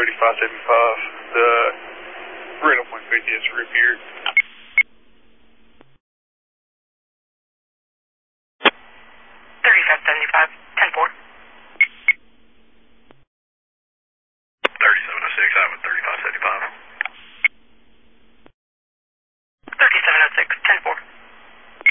3575. The radar point 50 is repaired. 3575, 10-4. 3706, I have a 3575.